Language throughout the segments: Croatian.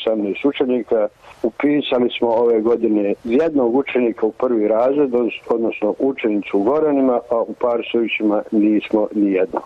18 učenika. Upisali smo ove godine jednog učenika u prvi razred, odnosno učenicu u Goranima, a u Parsovićima nismo ni jednog.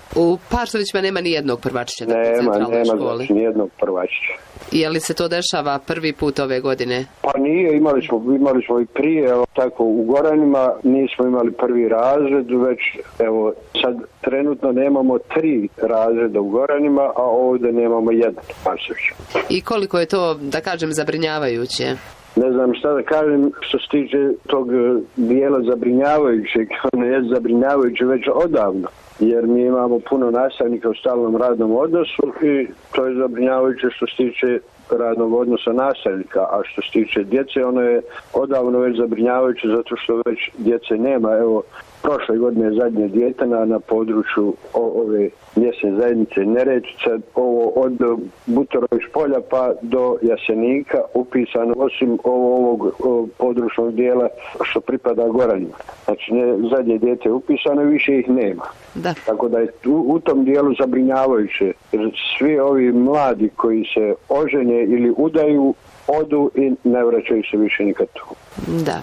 U Parsovićima nema ni jednog prvačića u centralnoj školi? Nema ni jednog prvačića. Je li se to dešava prvi put ove godine? Pa nije, imali smo i prije, tako u Goranima nismo imali prvi razred, već evo sad trenutno nemamo 3 razreda u Goranima, a ovdje nemamo jedan Parsović. I koliko je to, da kažem, zabrinjavajuće? Ne znam šta da kažem što se tiče tog dijela zabrinjavajućeg, ono je zabrinjavajuće već odavno. Jer mi imamo puno nastavnika u stalnom radnom odnosu i to je zabrinjavajuće što se tiče radnog odnosa nastavnika, a što se tiče djece, ono je odavno već zabrinjavajuće zato što već djece nema. Evo, prošle godine zadnje dijete na području ove mjesne zajednice Neretvica, ovo od Butorović polja pa do Jasenika upisano, osim ovog područnog dijela što pripada Goranima. Znači, zadnje dijete je upisano i više ih nema. Da. Tako da je u tom dijelu zabrinjavajuće, jer svi ovi mladi koji se ožene ili udaju, odu i ne vraćaju se više nikad tu. Da.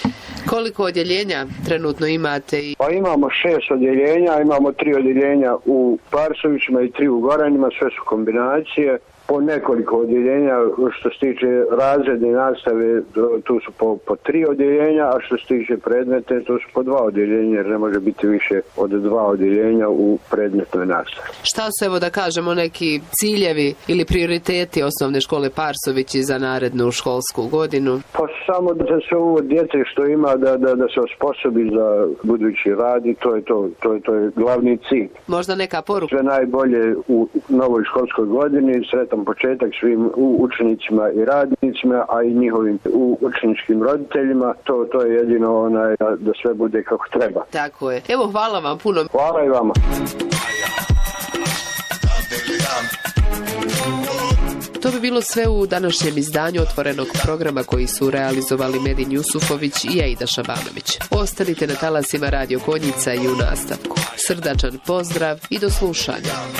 Koliko odjeljenja trenutno imate? Pa imamo 6 odjeljenja, imamo 3 odjeljenja u Parsovićima i 3 u Goranima, sve su kombinacije. Po nekoliko odjeljenja, što se tiče razredne nastave, tu su po 3 odjeljenja, a što se tiče predmete, tu su po 2 odjeljenja, jer ne može biti više od 2 odjeljenja u predmetnoj nastavi. Šta su, evo da kažemo, neki ciljevi ili prioriteti osnovne škole Parsovići za narednu školsku godinu? Pa samo da se ovo djece što ima da se osposobi za budući rad i to je glavni cilj. Možda neka poruka? Sve najbolje u novoj školskoj godini, sretan početak svim učenicima i radnicima, a i njihovim učeničkim roditeljima. To je jedino da sve bude kako treba. Tako je. Evo, hvala vam puno. Hvala i vama. To bi bilo sve u današnjem izdanju Otvorenog programa koji su realizovali Medin Jusufović i Aida Šabanović. Ostanite na talasima Radio Konjica i u nastavku. Srdačan pozdrav i do slušanja.